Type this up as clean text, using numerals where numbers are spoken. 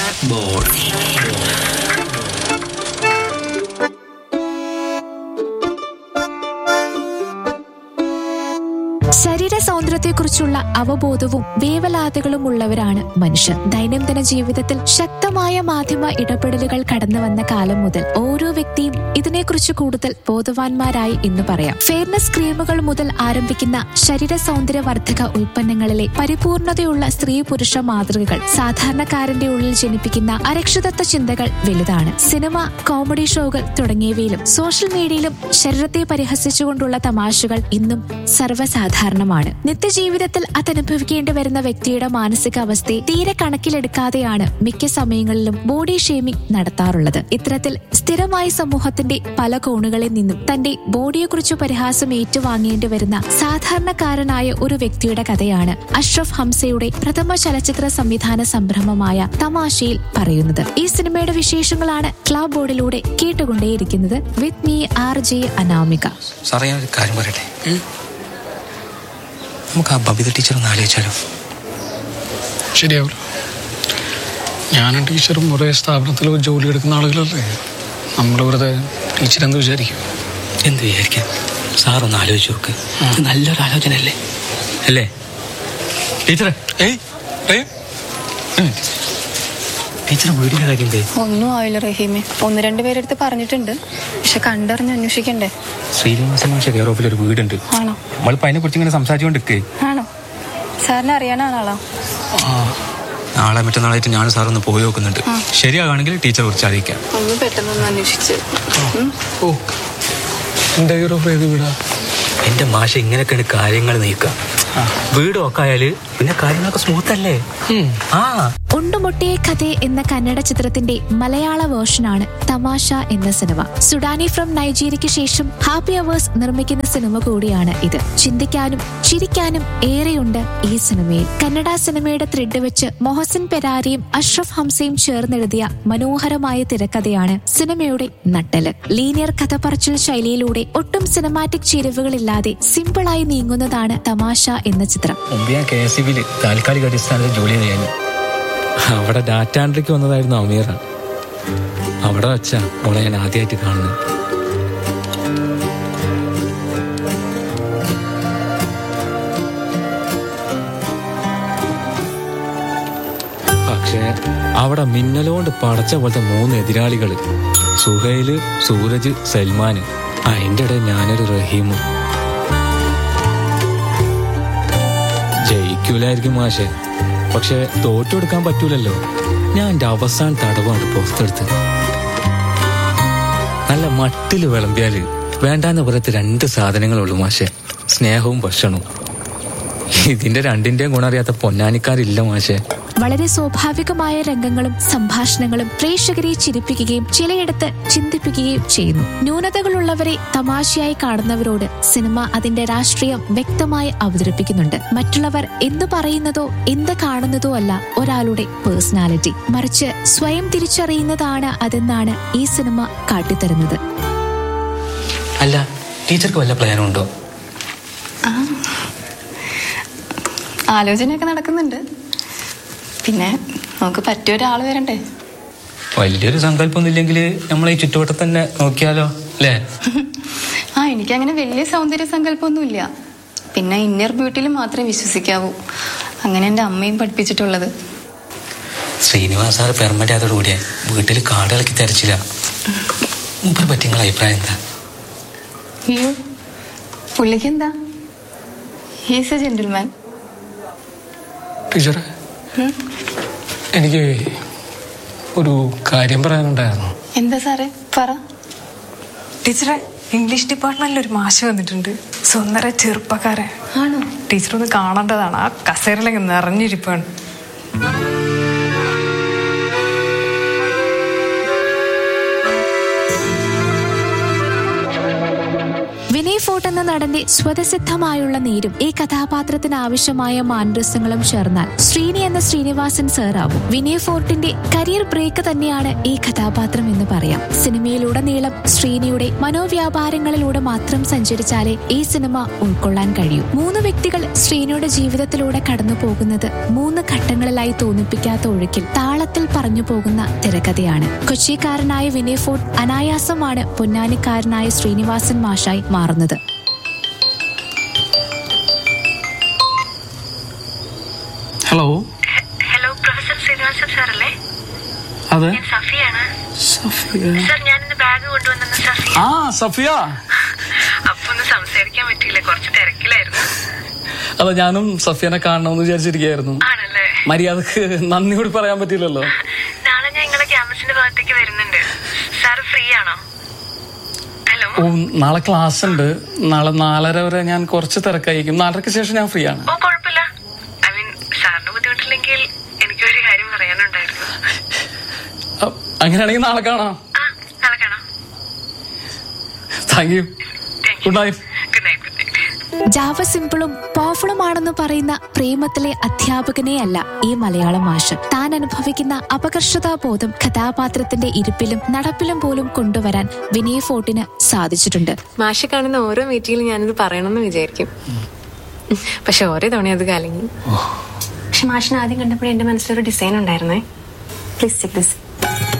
ശരീര സൗന്ദര്യത്തെക്കുറിച്ചുള്ള അവബോധവും വേവലാതികളും ഉള്ളവരാണ് മനുഷ്യർ. ദൈനംദിന ജീവിതത്തിൽ ശക്തമായ മാധ്യമ ഇടപെടലുകൾ കടന്നു വന്ന കാലം മുതൽ ഓരോ വ്യക്തിയും ഇതിനെക്കുറിച്ച് കൂടുതൽ ബോധവാന്മാരായി എന്ന് പറയാം. ഫെയർനെസ് ക്രീമുകൾ മുതൽ ആരംഭിക്കുന്ന ശരീര സൗന്ദര്യവർദ്ധക ഉൽപ്പന്നങ്ങളിലെ പരിപൂർണതയുള്ള സ്ത്രീ പുരുഷ മാതൃകകൾ സാധാരണക്കാരന്റെ ഉള്ളിൽ ജനിപ്പിക്കുന്ന അരക്ഷിതത്വ ചിന്തകൾ വലുതാണ്. സിനിമ, കോമഡി ഷോകൾ തുടങ്ങിയവയിലും സോഷ്യൽ മീഡിയയിലും ശരീരത്തെ പരിഹസിച്ചുകൊണ്ടുള്ള തമാശകൾ ഇന്നും സർവ്വസാധാരണമാണ്. നിത്യജീവിതത്തിൽ അതനുഭവിക്കേണ്ടി വരുന്ന വ്യക്തിയുടെ മാനസികാവസ്ഥയെ തീരെ കണക്കിലെടുക്കാതെയാണ് മിക്ക സമയങ്ങളിലും ബോഡി ഷേമിംഗ് നടത്താറുള്ളത്. ഇത്തരത്തിൽ സ്ഥിരമായി സമൂഹത്തിന്റെ പല കോണുകളിൽ നിന്നും തന്റെ ബോഡിയെക്കുറിച്ച് പരിഹാസം ഏറ്റുവാങ്ങേണ്ടി വരുന്ന സാധാരണക്കാരനായ ഒരു വ്യക്തിയുടെ കഥയാണ് അഷ്റഫ് ഹംസയുടെ പ്രഥമ ചലച്ചിത്ര സംവിധാന സംരംഭമായ തമാശയിൽ പറയുന്നത്. ഈ സിനിമയുടെ വിശേഷങ്ങളാണ് club ബോർഡിലൂടെ കേട്ടുകൊണ്ടേയിരിക്കുന്നത്. With me RJ Anamika. സാറേ, ഞാൻ ഒരു കാര്യം പറയട്ടെ. നമുക്ക് ആ ബബിത ടീച്ചർ ഒന്ന് ആലോചിച്ചാലോ? ശരിയാവില്ല. ഞാനും ടീച്ചറും ഒരേ സ്ഥാപനത്തിൽ ജോലി എടുക്കുന്ന ആളുകളല്ലേ. നമ്മൾ വെറുതെ ടീച്ചർ എന്ത് വിചാരിക്കും? എന്ത് വിചാരിക്കാം? സാറൊന്ന് ആലോചിച്ച് നോക്ക്. നല്ലൊരു ആലോചന അല്ലേ അല്ലേ ടീച്ചറെ? ടീച്ചർ വീടിന്റെ കാര്യം ഒന്നും ആയില്ല റഹീമെ. 1-2 പേരെടുത്ത് പറഞ്ഞിട്ടുണ്ട്. പക്ഷെ കണ്ടറിഞ്ഞ് അന്വേഷിക്കണ്ടേ. ശ്രീനിവാസൻ മാഷ കെയർ ഓഫിൽ ഒരു വീടുണ്ട്. ആണോ? നമ്മളിപ്പോ അതിനെ കുറിച്ച് ഇങ്ങനെ സംസാരിച്ചുകൊണ്ടിരിക്കേ. ആണോ? സാറിന് അറിയാനാണാളോ? നാളെ മറ്റന്നാളായിട്ട് ഞാൻ സാറൊന്ന് പോയി നോക്കുന്നുണ്ട്. ശരിയാണെങ്കിൽ ടീച്ചർ കുറിച്ച് അറിയിക്കാം. ഒന്ന് പെട്ടെന്നൊന്ന് അന്വേഷിച്ച്. എന്റെ മാഷ ഇങ്ങനെയൊക്കെയാണ് കാര്യങ്ങൾ നീക്കുക. വീട് ഒക്കെ ആയാല് പിന്നെ കാര്യങ്ങളൊക്കെ സ്മൂത്ത് അല്ലേ? ഉണ്ടുമുട്ടിയ കഥ എന്ന കന്നഡ ചിത്രത്തിന്റെ മലയാള വേർഷനാണ് തമാശ എന്ന സിനിമ. സുഡാനി ഫ്രം നൈജീരിയയ്ക്ക് ശേഷം ഹാപ്പി അവേഴ്സ് നിർമ്മിക്കുന്ന സിനിമ കൂടിയാണ് ഇത്. ചിന്തിക്കാനും ചിരിക്കാനും ഏറെയുണ്ട് ഈ സിനിമയിൽ. കന്നഡ സിനിമയുടെ ത്രെഡ് വെച്ച് മൊഹസിൻ പെരാരിയും അഷ്റഫ് ഹംസയും ചേർന്നെഴുതിയ മനോഹരമായ തിരക്കഥയാണ് സിനിമയുടെ നട്ടെല്ല്. ലീനിയർ കഥ പറച്ചിൽ ശൈലിയിലൂടെ ഒട്ടും സിനിമാറ്റിക് ചേരുവകളില്ലാതെ സിമ്പിളായി നീങ്ങുന്നതാണ് തമാശ എന്ന ചിത്രം. താൽക്കാലിക അടിസ്ഥാനത്തിൽ ജോലി ചെയ്യാൻ അവിടെ ഡാറ്റ എൻട്രിക്ക് വന്നതായിരുന്നു അമീറ. അവിടെ വെച്ചാ അവളെ ഞാൻ ആദ്യമായിട്ട് കാണുന്നത്. പക്ഷേ അവിടെ മിന്നലോണ്ട് പടച്ച പോലത്തെ 3 എതിരാളികള്. സുഹൈല്, സൂരജ്, സൽമാന്. അതിൻ്റെ ഇടയിൽ ഞാനൊരു റഹീമും. ജയിക്കൂലായിരിക്കും മാഷെ, പക്ഷെ തോറ്റെടുക്കാൻ പറ്റൂലല്ലോ. ഞാൻ എന്റെ അവസാന തടവാണ് പുറത്തെടുത്ത്. നല്ല മട്ടില് വിളമ്പിയാല് വേണ്ടാന്ന് പറയത്ത് 2 സാധനങ്ങളുള്ളൂ മാഷെ: സ്നേഹവും ഭക്ഷണവും. ഇതിന്റെ രണ്ടിന്റെയും ഗുണറിയാത്ത പൊന്നാനിക്കാരില്ല മാഷെ. വളരെ സ്വാഭാവികമായ രംഗങ്ങളും സംഭാഷണങ്ങളും പ്രേക്ഷകരെ ചിരിപ്പിക്കുകയും ചിലയിടത്ത് ചിന്തിപ്പിക്കുകയും ചെയ്യുന്നു. ന്യൂനതകളുള്ളവരെ തമാശയായി കാണുന്നവരോട് സിനിമ അതിന്റെ രാഷ്ട്രീയം വ്യക്തമായി അവതരിപ്പിക്കുന്നുണ്ട്. മറ്റുള്ളവർ എന്തു പറയുന്നതോ എന്ത് കാണുന്നതോ അല്ല ഒരാളുടെ പേഴ്സണാലിറ്റി, മറിച്ച് സ്വയം തിരിച്ചറിയുന്നതാണ് അതെന്നാണ് ഈ സിനിമ കാട്ടിത്തരുന്നത്. അല്ല, ടീച്ചർക്ക് വല്ല പ്ലാനും ഉണ്ടോ? ആലോചനയൊക്കെ നടക്കുന്നുണ്ട്. പിന്നെ നമുക്ക് പറ്റിയ ഒരാൾ വരണ്ടേ. വലിയൊരു സങ്കല്പമൊന്നും ഇല്ലെങ്കിൽ നമ്മളെ ഈ ചുറ്റുവട്ടത്ത് തന്നെ നോക്കിയാലോ അല്ലേ? എനിക്കങ്ങനെ വലിയ സൗന്ദര്യ സങ്കല്പമൊന്നുമില്ല. പിന്നെ ഇന്നർ ബ്യൂട്ടിയിൽ മാത്രമേ വിശ്വസിക്കാവൂ. അങ്ങനെ എൻ്റെ അമ്മയും പഠിപ്പിച്ചിട്ടുള്ളത്. ശ്രീനിവാസ് സാറ് പെർമനന്റ് ആയതോടുകൂടിയ വീട്ടിൽ കാടുകളൊക്കെ തെരച്ചില്ല. മൂപ്പരെ പറ്റി നിങ്ങളുടെ അഭിപ്രായം എന്താ? അയ്യോ, പുള്ളിക്ക് എന്താ? He's A gentleman. ടീച്ചറെ, എനിക്ക് ഒരു കാര്യം പറയാനുണ്ടായിരുന്നു. എന്താ സാറേ? പറ. ടീച്ചറെ, ഇംഗ്ലീഷ് ഡിപ്പാർട്ട്മെന്റിൽ ഒരു മാഷ് വന്നിട്ടുണ്ട്. സുന്ദര ചെറുപ്പക്കാരൻ. ആണോ? ടീച്ചർ ഒന്ന് കാണേണ്ടതാണ്. ആ കസേരയിലേക്ക് നിറഞ്ഞിരിപ്പാണ്. വിനയ് ഫോർട്ട് എന്ന നടന്റെ സ്വതസിദ്ധമായുള്ള നേരും ഈ കഥാപാത്രത്തിന് ആവശ്യമായ മാനരസങ്ങളും ചേർന്നാൽ ശ്രീനി എന്ന ശ്രീനിവാസൻ സാറാവും. വിനയ് ഫോർട്ടിന്റെ കരിയർ ബ്രേക്ക് തന്നെയാണ് ഈ കഥാപാത്രം എന്ന് പറയാം. സിനിമയിലുടനീളം ശ്രീനിയുടെ മനോവ്യാപാരങ്ങളിലൂടെ മാത്രം സഞ്ചരിച്ചാലേ ഈ സിനിമ ഉൾക്കൊള്ളാൻ കഴിയൂ. 3 വ്യക്തികൾ ശ്രീനിയുടെ ജീവിതത്തിലൂടെ കടന്നു പോകുന്നത് 3 ഘട്ടങ്ങളിലായി തോന്നിപ്പിക്കാത്ത ഒഴുക്കിൽ താളത്തിൽ പറഞ്ഞു പോകുന്ന തിരക്കഥയാണ്. കൊച്ചിക്കാരനായ വിനയ് ഫോർട്ട് അനായാസമാണ് പൊന്നാനിക്കാരനായ ശ്രീനിവാസൻ മാഷായി മാറുന്നത്. ഹലോ ഹലോ, പ്രൊഫസർ ശ്രീനിവാസൻ സാറല്ലേ? അതെ, ഞാൻ സഫിയാണ്. സഫിയ. സാർ, ഞാൻ ഇന്ന് ബാഗ് കൊണ്ടുവന്ന സഫിയ. ആ, സഫിയ. അപ്പൊ ഒന്ന് സംസാരിക്കാൻ പറ്റിയില്ല, കുറച്ച് തിരക്കിലായിരുന്നു. അതെ, ഞാനും സഫിയനെ കാണണമെന്ന് വിചാരിച്ചിരിക്കുകയായിരുന്നു. ആണല്ലേ? മര്യാദക്ക് നന്ദി കൂടി പറയാൻ പറ്റില്ലല്ലോ. നാളെ ഞാൻ നിങ്ങളെ ക്യാമ്പസിന്റെ ഭാഗത്തേക്ക് വരുന്നുണ്ട്. സാർ ഫ്രീ ആണോ? ഹലോ. ഓ, നാളെ ക്ലാസ് ഉണ്ട്. നാളെ 4:30 വരെ ഞാൻ കുറച്ച് തിരക്കായിരിക്കും. 4:30ക്ക് ശേഷം ഞാൻ ഫ്രീ ആണ്. ഓ, കുഴപ്പമില്ല. ഐ മീൻ, സാറിന് ബുദ്ധിമുട്ടില്ലെങ്കിൽ എനിക്കൊരു കാര്യം പറയാനുണ്ടായിരുന്നു. അങ്ങനെയാണെങ്കിൽ നാളെ കാണാം. ആ, നാളെ കാണാം. Thank you. Good night. Good night. Good night. Java സിമ്പിളും പവർഫുളുമാണെന്ന് പറയുന്ന പ്രേമത്തിലെ അധ്യാപകനെയല്ല ഈ മലയാളം മാഷ്. താൻ അനുഭവിക്കുന്ന അപകർഷതാബോധം കഥാപാത്രത്തിന്റെ ഇരിപ്പിലും നടപ്പിലും പോലും കൊണ്ടുവരാൻ വിനയ് ഫോർട്ടിന് സാധിച്ചിട്ടുണ്ട്. മാഷെ കാണുന്ന ഓരോ മീറ്റിംഗിലും ഞാനിത് പറയണമെന്ന് വിചാരിക്കും, പക്ഷെ ഓരോ തവണ അത് കലങ്ങി. പക്ഷെ മാഷിനെ ആദ്യം കണ്ടപ്പോഴേ എന്റെ മനസ്സിലൊരു ഡിസൈൻ ഉണ്ടായിരുന്നേ. Please check this.